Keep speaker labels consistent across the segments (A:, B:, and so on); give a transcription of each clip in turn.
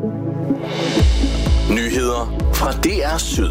A: Nyheder fra DR Syd.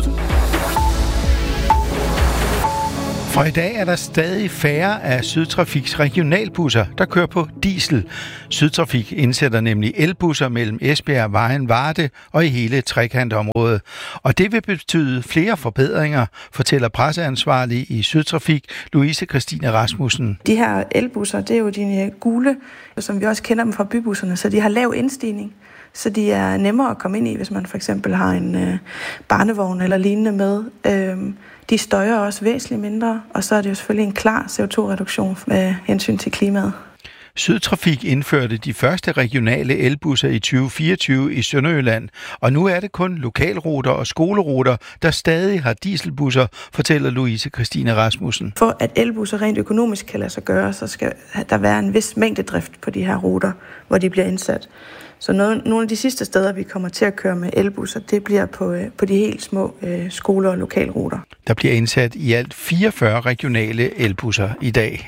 B: For i dag er der stadig færre af Sydtrafiks regionalbusser, der kører på diesel. Sydtrafik indsætter nemlig elbusser mellem Esbjerg, Vejen, Varde og i hele trekantområdet. Og det vil betyde flere forbedringer, fortæller presseansvarlig i Sydtrafik, Louise Christine Rasmussen.
C: De her elbusser, det er jo de gule, som vi også kender dem fra bybusserne, så de har lav indstigning. Så de er nemmere at komme ind i, hvis man for eksempel har en barnevogn eller lignende med. De støjer også væsentligt mindre, og så er det jo selvfølgelig en klar CO2-reduktion med hensyn til klimaet.
B: Sydtrafik indførte de første regionale elbusser i 2024 i Sønderjylland, og nu er det kun lokalruter og skoleruter, der stadig har dieselbusser, fortæller Louise Christine Rasmussen.
C: For at elbusser rent økonomisk kan lade sig gøre, så skal der være en vis mængdedrift på de her ruter, hvor de bliver indsat. Så nogle af de sidste steder, vi kommer til at køre med elbusser, det bliver på de helt små skoler og lokalruter.
B: Der bliver indsat i alt 44 regionale elbusser i dag.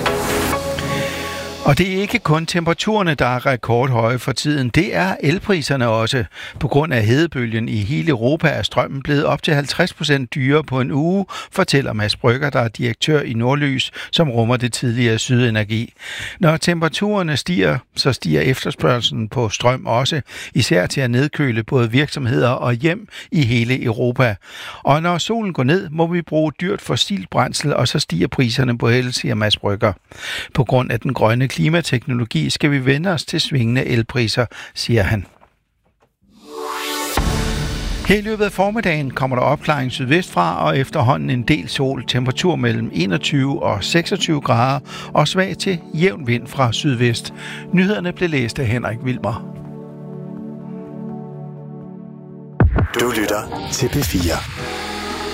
B: Og det er ikke kun temperaturerne, der er rekordhøje for tiden. Det er elpriserne også. På grund af hedebølgen i hele Europa er strømmen blevet op til 50% dyrere på en uge, fortæller Mads Brygger, der er direktør i Nordlys, som rummer det tidligere Sydenergi. Når temperaturerne stiger, så stiger efterspørgselen på strøm også, især til at nedkøle både virksomheder og hjem i hele Europa. Og når solen går ned, må vi bruge dyrt fossilt brændsel, og så stiger priserne på el, siger Mads Brygger. På grund af den grønne klimateknologi skal vi vende os til svingende elpriser, siger han. Her i løbet af formiddagen kommer der opklaring sydvestfra og efterhånden en del sol, temperatur mellem 21 og 26 grader og svag til jævn vind fra sydvest. Nyhederne blev læst af Henrik Wilmer.
A: Du lytter til P4.